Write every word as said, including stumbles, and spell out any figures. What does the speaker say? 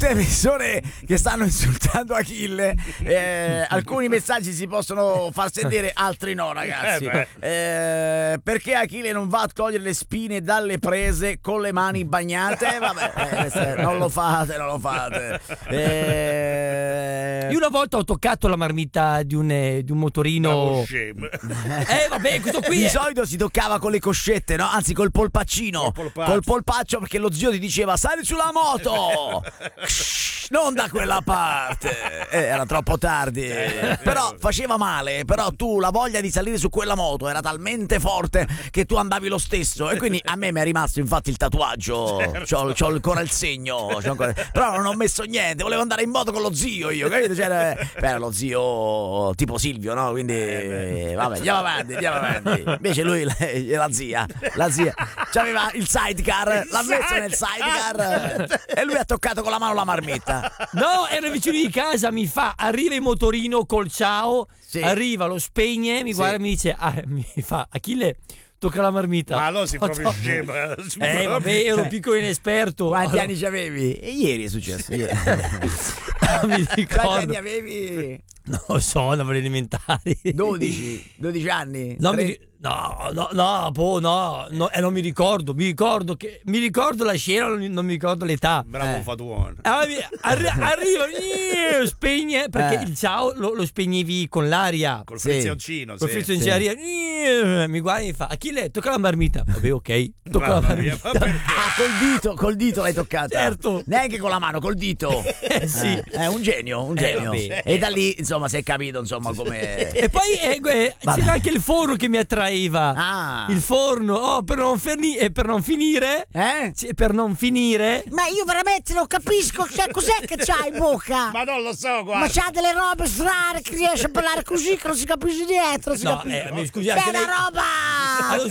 tutte le persone che stanno insultando Achille, eh, alcuni messaggi si possono far sentire, altri no, ragazzi. Eh eh, perché Achille non va a togliere le spine dalle prese con le mani bagnate? Vabbè, eh, non lo fate, non lo fate. Eh... Io una volta ho toccato la marmita di un, eh, di un motorino. Eh vabbè, questo qui di è... solito si toccava con le coscette, no? Anzi col polpaccino, Col polpaccio. col polpaccio, perché lo zio ti diceva sali sulla moto, non da quella parte. Eh, era troppo tardi, però faceva male. Però tu la voglia di salire su quella moto era talmente forte che tu andavi lo stesso, e quindi a me mi è rimasto infatti il tatuaggio. Certo. C'ho, c'ho ancora il segno, c'ho ancora... però non ho messo niente, volevo andare in moto con lo zio io, capito? C'era, era lo zio tipo Silvio, no? Quindi vabbè, andiamo avanti, andiamo avanti. Invece lui, la zia, la zia c'aveva il sidecar, l'ha messo nel sidecar e lui ha toccato con la mano la marmitta. No, era vicino di casa, mi fa, arriva il motorino col ciao, Sì. arriva, lo spegne, mi Sì. guarda e mi dice, ah, mi fa, Achille, tocca la marmita. Ma no, si Ho proprio to- scemo. Eh, vabbè, ero piccolo inesperto. Quanti Allora, anni c'avevi? E ieri è successo. Ieri. non mi Quanti ricordo. anni avevi? Non lo so, andavo alle elementari. dodici, dodici anni? No, Tre- mi ri- no, no, no, boh, no, no, eh, non mi ricordo, mi ricordo che mi ricordo la scena, non, non mi ricordo l'età. Bravo Eh. Fatuone. Allora, mi- arri- arriva, eh, spegne, perché Eh. il ciao lo, lo spegnevi con l'aria. Col Sì. frizioncino, Col sì. frizzone sì. arriva, eh, mi guarda e mi fa, Achille, tocca la marmita. Vabbè, ok, tocca la Mamma mia, marmita. ma perché? Ah, col dito, col dito l'hai toccata. Certo. Neanche con la mano, col dito. Eh, sì. Eh, è un genio, un Eh, genio. vabbè. E da lì, insomma, si è capito, insomma, come... E poi eh, eh, c'era anche il forno che mi attraeva. Ah. Il forno, oh, per non, ferni- e per non finire, Eh? sì, per non finire, Ma io veramente non capisco, cioè, cos'è che c'ha in bocca? Ma non lo so, Ma guarda. c'ha delle robe strane che riesce a parlare così che non si capisce dietro. Si no, capisce. eh, mi scusi, È anche una lei- roba! Allora,